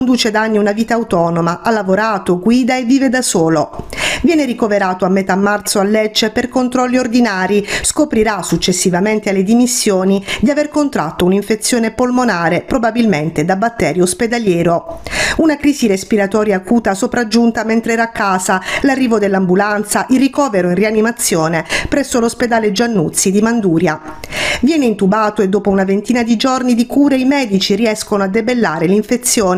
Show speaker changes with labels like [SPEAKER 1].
[SPEAKER 1] Conduce da anni una vita autonoma, ha lavorato, guida e vive da solo. Viene ricoverato a metà marzo a Lecce per controlli ordinari. Scoprirà successivamente alle dimissioni di aver contratto un'infezione polmonare, probabilmente da batterio ospedaliero. Una crisi respiratoria acuta sopraggiunta mentre era a casa, l'arrivo dell'ambulanza, il ricovero in rianimazione presso l'ospedale Giannuzzi di Manduria. Viene intubato e dopo una ventina di giorni di cure i medici riescono a debellare l'infezione